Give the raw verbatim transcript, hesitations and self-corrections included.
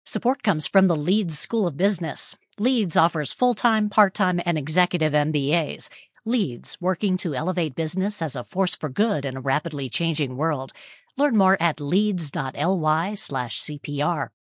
Support comes from the Leeds School of Business. Leeds offers full-time, part-time, and executive M B As. Leeds, working to elevate business as a force for good in a rapidly changing world. Learn more at leeds dot l y slash C P R.